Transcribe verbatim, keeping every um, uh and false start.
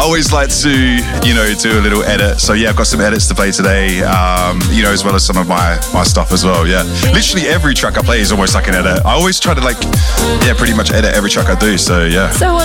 always like to, you know, do a little edit. So yeah, I've got some edits to play today, um, you know, as well as some of my, my stuff as well, yeah. Literally every track I play is almost like an edit. I always try to like, yeah, pretty much edit every track I do, so yeah. So